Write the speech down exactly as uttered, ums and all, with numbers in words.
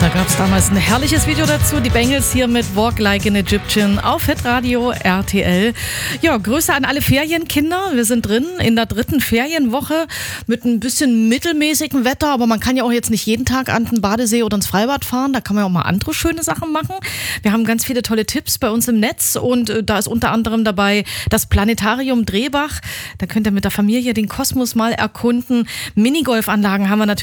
Da gab es damals ein herrliches Video dazu. Die Bengals hier mit Walk Like an Egyptian auf Hitradio R T L. Ja, Grüße an alle Ferienkinder. Wir sind drin in der dritten Ferienwoche mit ein bisschen mittelmäßigem Wetter. Aber man kann ja auch jetzt nicht jeden Tag an den Badesee oder ins Freibad fahren. Da kann man ja auch mal andere schöne Sachen machen. Wir haben ganz viele tolle Tipps bei uns im Netz. Und äh, da ist unter anderem dabei das Planetarium Drehbach. Da könnt ihr mit der Familie den Kosmos mal erkunden. Minigolfanlagen haben wir natürlich